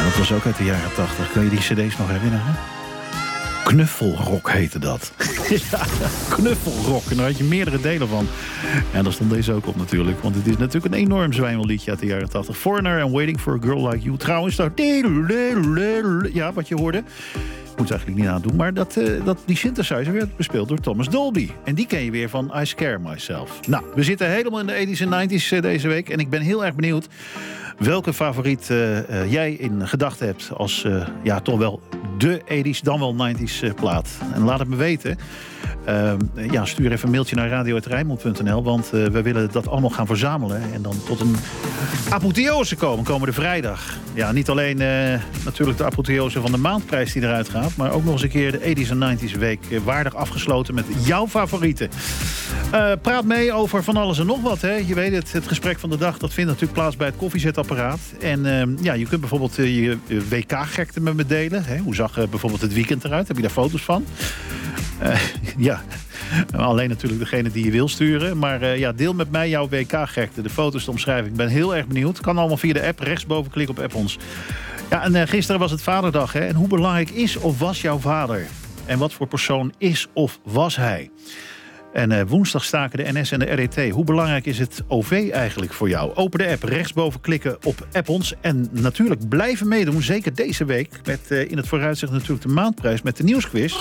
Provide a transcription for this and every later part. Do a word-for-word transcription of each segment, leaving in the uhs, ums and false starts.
Dat was ook uit de jaren tachtig. Kun je die cd's nog herinneren? Knuffelrock heette dat. Ja, knuffelrock. En daar had je meerdere delen van. En daar stond deze ook op natuurlijk. Want het is natuurlijk een enorm zwijmelliedje uit de jaren tachtig. Foreigner and Waiting for a Girl Like You. Trouwens, daar... Ja, wat je hoorde. Moet het eigenlijk niet aan doen. Maar dat, uh, dat, die synthesizer werd bespeeld door Thomas Dolby. En die ken je weer van I Scare Myself. Nou, we zitten helemaal in de tachtiger en negentiger uh, deze week. En ik ben heel erg benieuwd welke favoriet uh, uh, jij in gedachten hebt als uh, ja, toch wel de tachtiger dan wel negentiger uh, plaat. En laat het me weten. Uh, ja, stuur even een mailtje naar radio apenstaartje rijnmond punt n l, want uh, we willen dat allemaal gaan verzamelen en dan tot een apotheose komen komende vrijdag. Ja, niet alleen uh, natuurlijk de apotheose van de maandprijs die eruit gaat, maar ook nog eens een keer de tachtiger en negentiger week uh, waardig afgesloten met jouw favorieten. Uh, praat mee over van alles en nog wat. Hè. Je weet het, het gesprek van de dag dat vindt natuurlijk plaats bij het koffiezetapparaat. En uh, ja, je kunt bijvoorbeeld uh, je uh, W K-gekte met me delen. Hè. Hoe zag uh, bijvoorbeeld het weekend eruit? Heb je daar foto's van? Uh, ja, alleen natuurlijk degene die je wil sturen. Maar uh, ja, deel met mij jouw W K-gekte. De foto's, de omschrijving. Ik ben heel erg benieuwd. Kan allemaal via de app. Rechtsboven klik op app ons. Ja, en uh, gisteren was het Vaderdag. Hè? En hoe belangrijk is of was jouw vader? En wat voor persoon is of was hij? En uh, woensdag staken de N S en de R E T. Hoe belangrijk is het O V eigenlijk voor jou? Open de app, rechtsboven klikken op app ons. En natuurlijk blijven meedoen, zeker deze week. Met uh, in het vooruitzicht natuurlijk de maandprijs met de nieuwsquiz.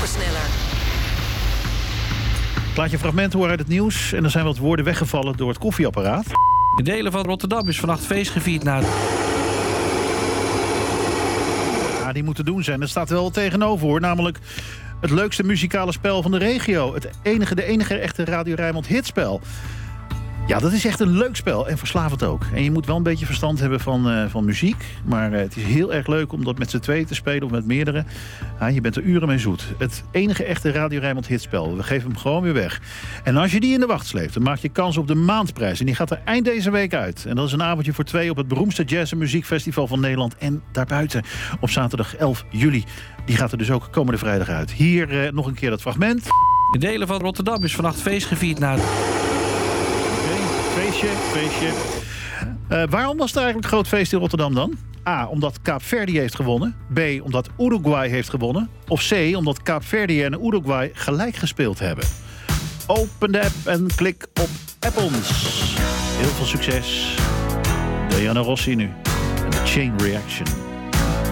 Ik laat je fragment horen uit het nieuws. En er zijn wat woorden weggevallen door het koffieapparaat. In delen van Rotterdam is vannacht feest gevierd na... Ja, die moeten doen zijn. Er staat wel tegenover hoor. Namelijk het leukste muzikale spel van de regio. Het enige, de enige echte Radio Rijnmond hitspel. Ja, dat is echt een leuk spel en verslavend ook. En je moet wel een beetje verstand hebben van, uh, van muziek. Maar uh, het is heel erg leuk om dat met z'n tweeën te spelen of met meerdere. Ja, je bent er uren mee zoet. Het enige echte Radio Rijnmond hitspel. We geven hem gewoon weer weg. En als je die in de wacht sleept, dan maak je kans op de maandprijs. En die gaat er eind deze week uit. En dat is een avondje voor twee op het beroemdste jazz- en muziekfestival van Nederland. En daarbuiten op zaterdag elf juli. Die gaat er dus ook komende vrijdag uit. Hier uh, nog een keer dat fragment. In delen van Rotterdam is vannacht feest gevierd na... Feestje, feestje. Uh, waarom was er eigenlijk een groot feest in Rotterdam dan? A, omdat Kaapverdi heeft gewonnen. B, omdat Uruguay heeft gewonnen. Of C, omdat Kaapverdi en Uruguay gelijk gespeeld hebben. Open de app en klik op App ons. Heel veel succes. Diana Rossi nu. En de Chain Reaction.